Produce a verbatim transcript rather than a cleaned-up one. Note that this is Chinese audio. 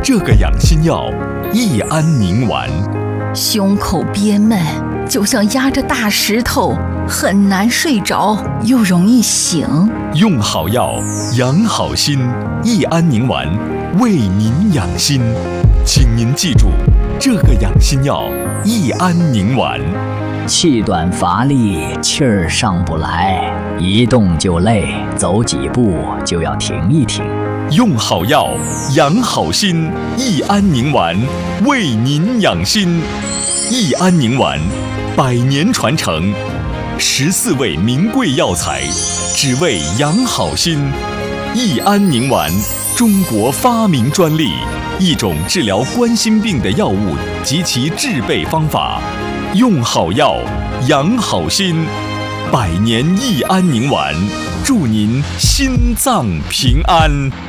这个养心药益安宁丸。 胸口憋闷，就像压着大石头，很难睡着，又容易醒。 用好药，养好心，益安宁丸为您养心。请您记住，这个养心药益安宁丸。 气短乏力，气儿上不来，一动就累，走几步就要停一停。 用好药，养好心，益安宁丸为您养心。益安宁丸，百年传承，十四味名贵药材，只为养好心。益安宁丸，中国发明专利，一种治疗冠心病的药物及其制备方法。用好药，养好心，百年益安宁丸，祝您心脏平安。